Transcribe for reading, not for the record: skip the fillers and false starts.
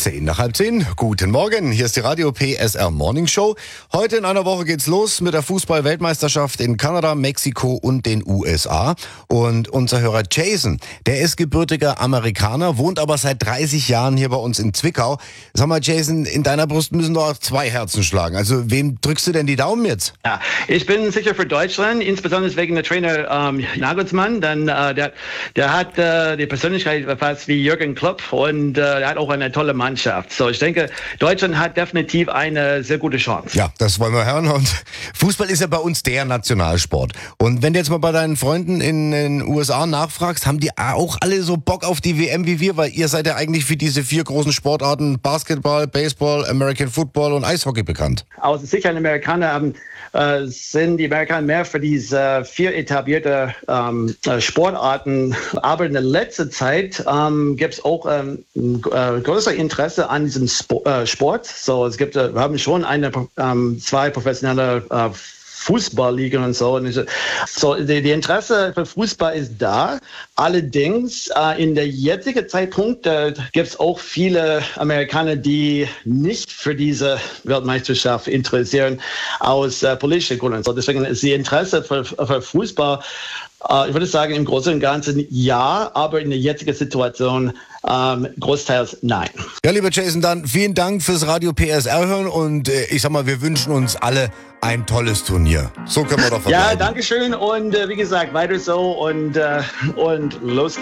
10:10. Guten Morgen, hier ist die Radio PSR Morning Show. Heute in einer Woche geht's los mit der Fußball-Weltmeisterschaft in Kanada, Mexiko und den USA. Und unser Hörer Jason, der ist gebürtiger Amerikaner, wohnt aber seit 30 Jahren hier bei uns in Zwickau. Sag mal Jason, in deiner Brust müssen doch zwei Herzen schlagen. Also wem drückst du denn die Daumen jetzt? Ja, ich bin sicher für Deutschland, insbesondere wegen der Trainer Nagelsmann. Dann, der hat die Persönlichkeit fast wie Jürgen Klopp und er hat auch eine tolle Mannschaft. So, ich denke, Deutschland hat definitiv eine sehr gute Chance. Ja, das wollen wir hören. Und Fußball ist ja bei uns der Nationalsport. Und wenn du jetzt mal bei deinen Freunden in den USA nachfragst, haben die auch alle so Bock auf die WM wie wir? Weil ihr seid ja eigentlich für diese 4 großen Sportarten Basketball, Baseball, American Football und Eishockey bekannt. Aus Sicht der Amerikaner sind die Amerikaner mehr für diese 4 etablierte Sportarten. Aber in der letzten Zeit gibt es auch größeres Interesse an diesem Sport. So, wir haben schon 2 professionelle Fußballligen und so. So, die Interesse für Fußball ist da. Allerdings, in der jetzigen Zeitpunkt gibt es auch viele Amerikaner, die nicht für diese Weltmeisterschaft interessieren, aus politischen Gründen. So, deswegen ist die Interesse für Fußball, ich würde sagen, im Großen und Ganzen ja, aber in der jetzigen Situation großteils nein. Ja, lieber Jason, dann vielen Dank fürs Radio PSR hören und ich sag mal, wir wünschen uns alle ein tolles Turnier. So können wir doch verbleiben. Ja, danke schön und wie gesagt, weiter so und los geht's.